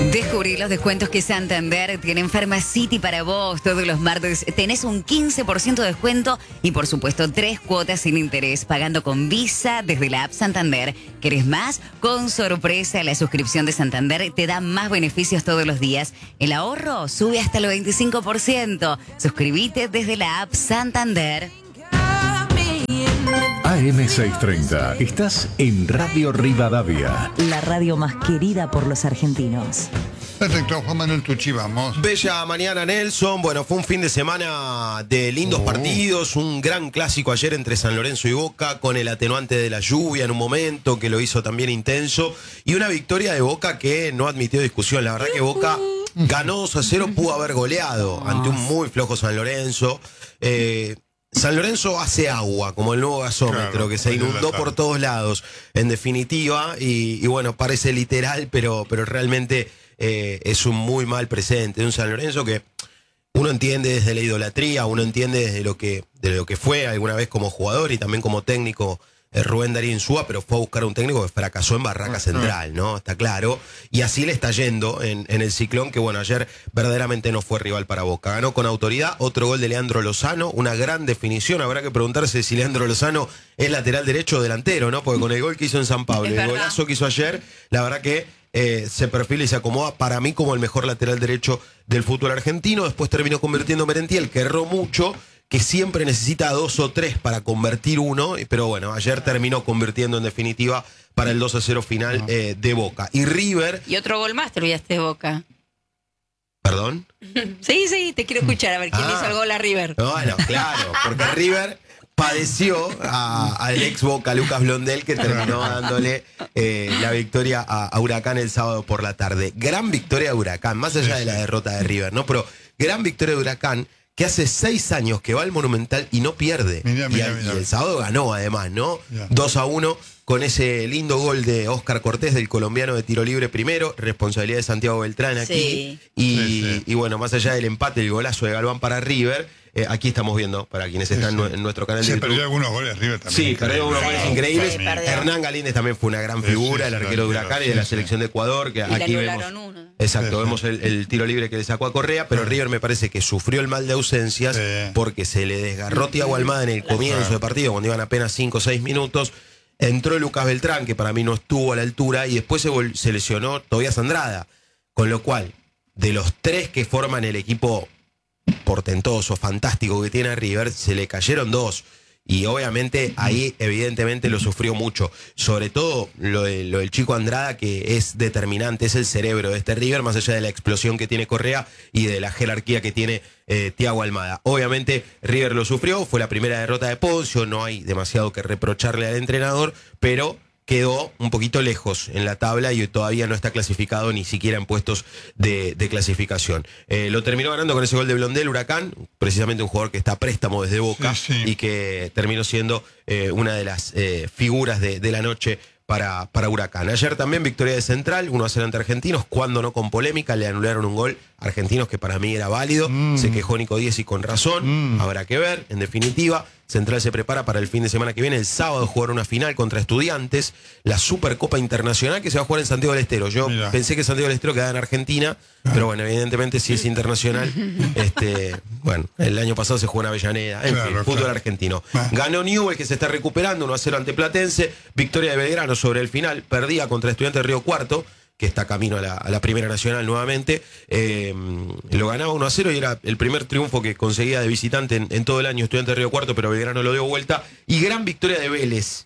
Descubrí los descuentos que Santander tiene en Pharmacity para vos. Todos los martes tenés un 15% de descuento y por supuesto 3 cuotas sin interés pagando con Visa desde la app Santander. ¿Querés más? Con sorpresa, la suscripción de Santander te da más beneficios todos los días. El ahorro sube hasta el 25%. Suscríbete desde la app Santander. AM630. Estás en Radio Rivadavia. La radio más querida por los argentinos. Perfecto, Juan Manuel Tucci, vamos. Bella mañana, Nelson. Bueno, fue un fin de semana de lindos partidos. Un gran clásico ayer entre San Lorenzo y Boca, con el atenuante de la lluvia en un momento, que lo hizo también intenso. Y una victoria de Boca que no admitió discusión. La verdad que Boca ganó 2-0, pudo haber goleado ante un muy flojo San Lorenzo. San Lorenzo hace agua, como el nuevo gasómetro, claro, que se inundó por todos lados, en definitiva, y bueno, parece literal, pero realmente es un muy mal presente de un San Lorenzo que uno entiende desde la idolatría, uno entiende desde lo que fue alguna vez como jugador y también como técnico Rubén Darío Insúa, pero fue a buscar un técnico que fracasó en Barraca Central, ¿no? Está claro. Y así le está yendo en el Ciclón, que bueno, ayer verdaderamente no fue rival para Boca. Ganó con autoridad, otro gol de Leandro Lozano, una gran definición. Habrá que preguntarse si Leandro Lozano es lateral derecho o delantero, ¿no? Porque con el gol que hizo en San Pablo, el golazo que hizo ayer, la verdad que se perfila y se acomoda para mí como el mejor lateral derecho del fútbol argentino. Después terminó convirtiendo Merentiel, que erró mucho, que siempre necesita 2 o 3 para convertir uno, pero bueno, ayer terminó convirtiendo en definitiva para el 2-0 final de Boca. Y River... Y otro gol más te olvidaste de Boca. ¿Perdón? Sí, te quiero escuchar, a ver quién hizo el gol a River. Bueno, claro, porque River padeció al ex Boca, Lucas Blondel, que terminó dándole la victoria a Huracán el sábado por la tarde. Gran victoria de Huracán, más allá de la derrota de River, ¿no? Pero gran victoria de Huracán, que hace 6 años que va al Monumental y no pierde. Y el sábado ganó además, ¿no? 2-1 con ese lindo gol de Óscar Cortés, del colombiano de tiro libre primero, responsabilidad de Santiago Beltrán aquí. Sí. Y bueno, más allá del empate, el golazo de Galván para River, aquí estamos viendo, para quienes están en nuestro canal de YouTube. Se perdió algunos goles River también. Sí, perdió algunos goles increíbles. Hernán Galíndez también fue una gran figura, el arquero de Huracán y de la selección de Ecuador, que aquí vemos. Exacto, vemos el tiro libre que le sacó a Correa, pero River me parece que sufrió el mal de ausencias porque se le desgarró Thiago Almada en el comienzo del partido, cuando iban apenas 5 o 6 minutos. Entró Lucas Beltrán, que para mí no estuvo a la altura, y después se lesionó Tobias Andrada. Con lo cual, de los 3 que forman el equipo portentoso, fantástico que tiene River, se le cayeron 2. Y obviamente ahí evidentemente lo sufrió mucho. Sobre todo lo del chico Andrada, que es determinante, es el cerebro de este River, más allá de la explosión que tiene Correa y de la jerarquía que tiene Thiago Almada. Obviamente River lo sufrió, fue la primera derrota de Poncio, no hay demasiado que reprocharle al entrenador, pero quedó un poquito lejos en la tabla y todavía no está clasificado ni siquiera en puestos de clasificación. Lo terminó ganando con ese gol de Blondel, Huracán, precisamente un jugador que está a préstamo desde Boca y que terminó siendo una de las figuras de la noche para Huracán. Ayer también victoria de Central, 1-0 ante Argentinos, cuando no con polémica, le anularon un gol a Argentinos que para mí era válido, se quejó Nico Díez y con razón, habrá que ver, en definitiva. Central se prepara para el fin de semana que viene, el sábado, jugar una final contra Estudiantes, la Supercopa Internacional que se va a jugar en Santiago del Estero. Yo pensé que Santiago del Estero quedaba en Argentina, pero bueno, evidentemente si es internacional, bueno, el año pasado se jugó en Avellaneda, en fin, fútbol argentino. Ganó Newell's, que se está recuperando, 1-0 ante Platense, victoria de Belgrano sobre el final, perdía contra Estudiantes de Río Cuarto, que está camino a la Primera Nacional nuevamente, lo ganaba 1-0 y era el primer triunfo que conseguía de visitante en todo el año Estudiantes de Río Cuarto, pero Belgrano lo dio vuelta, y gran victoria de Vélez,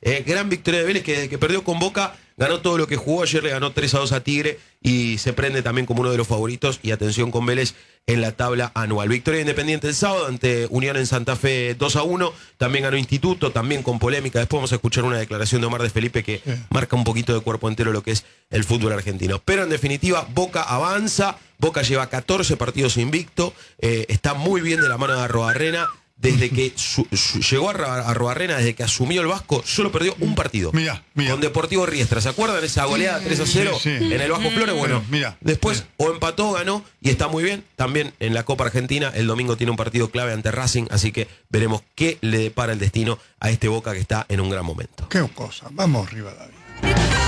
que perdió con Boca, ganó todo lo que jugó, ayer le ganó 3-2 a Tigre y se prende también como uno de los favoritos, y atención con Vélez en la tabla anual. Victoria Independiente el sábado ante Unión en Santa Fe 2-1, también ganó Instituto, también con polémica. Después vamos a escuchar una declaración de Omar de Felipe que marca un poquito de cuerpo entero lo que es el fútbol argentino. Pero en definitiva, Boca avanza, Boca lleva 14 partidos invicto, está muy bien de la mano de Arrobarrena. Desde que llegó a Arrobarrena, desde que asumió el Vasco, solo perdió un partido. Mirá. Con Deportivo Riestra. ¿Se acuerdan esa goleada 3-0 en el Vasco Flores? Bueno, después o empató, ganó y está muy bien. También en la Copa Argentina, el domingo tiene un partido clave ante Racing, así que veremos qué le depara el destino a este Boca que está en un gran momento. Qué cosa. Vamos, Rivadavia.